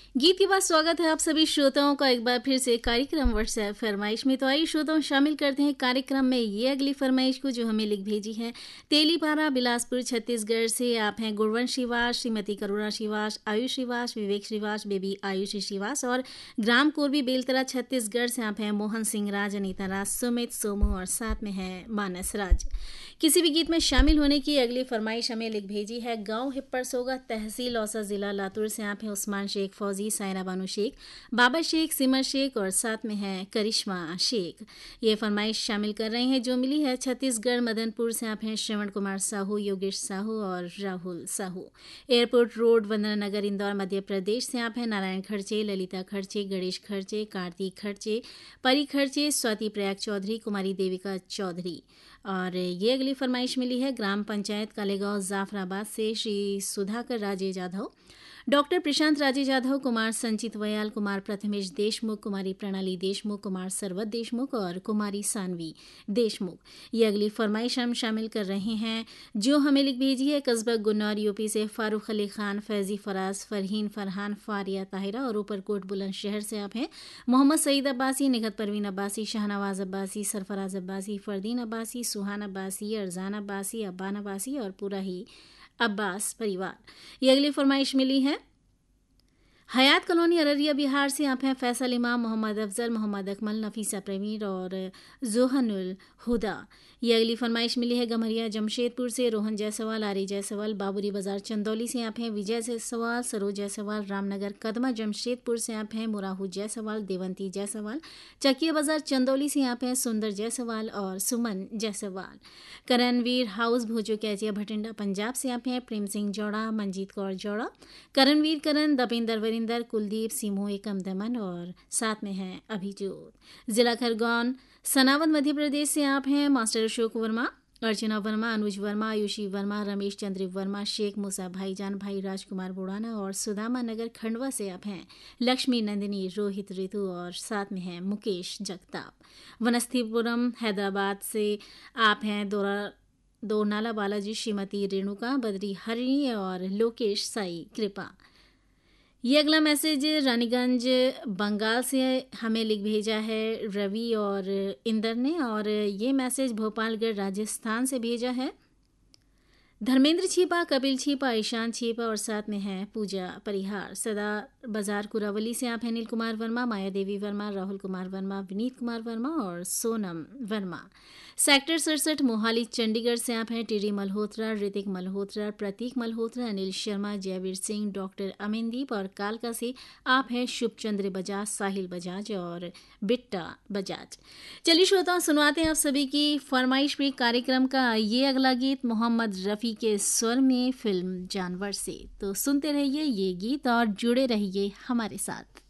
गीत के बाद स्वागत है आप सभी श्रोताओं का एक बार फिर से कार्यक्रम व्हाट्सएप फरमाइश में। तो आइए श्रोताओं शामिल करते हैं कार्यक्रम में ये अगली फरमाइश को जो हमें लिख भेजी है तेलीपारा बिलासपुर छत्तीसगढ़ से। आप हैं गुणवंश श्रीवास, श्रीमती करुणा श्रीवास, आयुष श्रीवास, विवेक श्रीवास, बेबी आयुष श्रीवास और ग्राम कोरबी बेलतरा छत्तीसगढ़ से आप हैं मोहन सिंह राज, अनीता राज, सुमित, सोमू और साथ में है मानस राज। किसी भी गीत में शामिल होने की अगली फरमाइश हमें लिख भेजी है गांव हिप्परसोगा, तहसील औसा, जिला लातूर से। आप हैं उस्मान शेख, फौजी, सायरा बानो शेख, बाबा शेख, सिमर शेख और साथ में है करिश्मा शेख। ये फरमाइश शामिल कर रहे हैं जो मिली है छत्तीसगढ़ मदनपुर से। आप हैं श्रवण कुमार साहू, योगेश साहू और राहुल साहू। एयरपोर्ट रोड, वंदना नगर, इंदौर, मध्य प्रदेश से। आप हैं नारायण खर्चे, ललिता खर्चे, गणेश खर्चे, कार्तिक खर्चे, परी खर्चे, स्वाति प्रयाग चौधरी, कुमारी देविका चौधरी। और ये अगली फरमाइश मिली है ग्राम पंचायत कालेगांव जाफराबाद से। श्री सुधाकर राजे जाधव, डॉक्टर प्रशांत राजे जाधव, कुमार संचित वयाल, कुमार प्रथमेश देशमुख, कुमारी प्रणाली देशमुख, कुमार सरवत देशमुख और कुमारी सानवी देशमुख। ये अगली फरमाइश हम शामिल कर रहे हैं जो हमें लिख भेजी है कस्बा गुन्नौर यूपी से। फारूक अली खान, फैजी, फराज, फरहीन, फरहान, फारिया ताहिरा और ऊपरकोट बुलंदशहर से। आप हैं मोहम्मद सईद अब्बासी, निगत परवीन अब्बासी, शाहनवाज अब्बासी, सरफराज अब्बासी, फरदीन अब्बासी, सुहान अब्बासी, अरजान अब्बासी, अब्बान अब्बासी और पूरा ही अब्बास परिवार। ये अगली फरमाइश मिली है हयात कॉलोनी, अररिया, बिहार से। आप हैं फैसल इमाम, मोहम्मद अफजल, मोहम्मद अकमल, नफीसा प्रवीण और जोहनुल हुदा। ये अगली फरमाइश मिली है गमरिया जमशेदपुर से। रोहन जायसवाल, आरी जायसवाल, बाबूरी बाजार चंदौली से। आप हैं विजय जायसवाल, सरोज जायसवाल, रामनगर कदमा जमशेदपुर से। आप हैं मुराहू जायसवाल, देवंती जायसवाल, चकिया बाजार चंदौली से। आप हैं सुंदर जायसवाल और सुमन जायसवाल। करणवीर हाउस, भोजो कैचिया, भटिंडा, पंजाब से। आप हैं प्रेम सिंह जौड़ा, मंजीत कौर जौड़ा, करणवीर करण, दबिंदर वरिंदर, कुलदीप, सिमो एकम दमन और साथ में है अभिजोत। जिला खरगोन, सनावद, मध्य प्रदेश से। आप हैं मास्टर अशोक वर्मा, अर्चना वर्मा, अनुज वर्मा, आयुषी वर्मा, रमेश चंद्र वर्मा, शेख मूसा भाईजान, भाई राजकुमार बुड़ाना और सुदामा नगर खंडवा से। आप हैं लक्ष्मी नंदिनी, रोहित, ऋतु और साथ में हैं मुकेश जगताप। वनस्थीपुरम, हैदराबाद से। आप हैं दो नाला बालाजी, श्रीमती रेणुका, बद्री हरिणी और लोकेश साई कृपा। ये अगला मैसेज रानीगंज बंगाल से हमें लिख भेजा है रवि और इंदर ने। और ये मैसेज भोपालगढ़ राजस्थान से भेजा है धर्मेंद्र छीपा, कपिल छीपा, ईशान छीपा और साथ में है पूजा परिहार। सदा बाजार कुरावली से। आप हैं नील कुमार वर्मा, माया देवी वर्मा, राहुल कुमार वर्मा, विनीत कुमार वर्मा और सोनम वर्मा। सेक्टर 67 मोहाली चंडीगढ़ से। आप हैं टिरी मल्होत्रा, ऋतिक मल्होत्रा, प्रतीक मल्होत्रा, अनिल शर्मा, जयवीर सिंह, डॉक्टर अमीनदीप और कालका से। आप हैं शुभचंद्र बजाज, साहिल बजाज और बिट्टा बजाज। चलिए श्रोताओं सुनवाते हैं आप सभी की फरमाइश पे कार्यक्रम का ये अगला गीत मोहम्मद रफ़ी के स्वर में फिल्म जानवर से। तो सुनते रहिए ये गीत और जुड़े रहिए हमारे साथ।